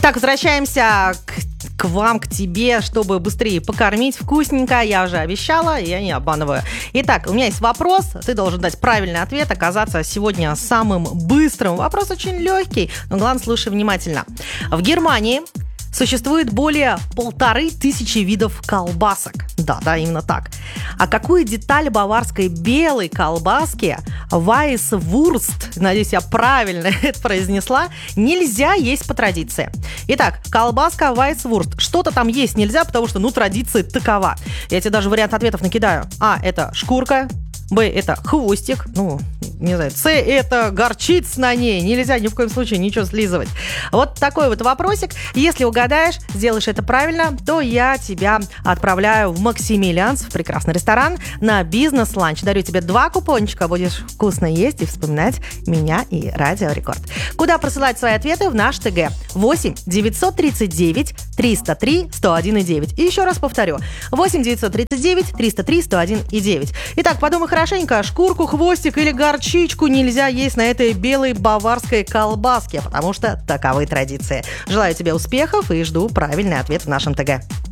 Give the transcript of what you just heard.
Итак, возвращаемся к вам, к тебе, чтобы быстрее покормить вкусненько. Я уже обещала, я не обманываю. Итак, у меня есть вопрос. Ты должен дать правильный ответ, оказаться сегодня самым быстрым. Вопрос очень легкий, но главное, слушай внимательно. В Германии существует более 1500 видов колбасок. Да, именно так. А какую деталь баварской белой колбаски Weisswurst, надеюсь, я правильно это произнесла, нельзя есть по традиции? Итак, колбаска Weisswurst. Что-то там есть нельзя, потому что, традиция такова. Я тебе даже вариант ответов накидаю. А, это шкурка. Б, это хвостик, не знаю. С, это горчица на ней. Нельзя ни в коем случае ничего слизывать. Вот такой вот вопросик. Если угадаешь, сделаешь это правильно, то я тебя отправляю в Максимилианс, в прекрасный ресторан, на бизнес-ланч. Дарю тебе 2 купончика. Будешь вкусно есть и вспоминать меня и Радио Рекорд. Куда присылать свои ответы? В наш ТГ. 8 939 303 101 9. И еще раз повторю. 8 939 303 101 9. Итак, подумай хорошенько, шкурку, хвостик или горчичку нельзя есть на этой белой баварской колбаске, потому что таковы традиции. Желаю тебе успехов и жду правильный ответ в нашем ТГ.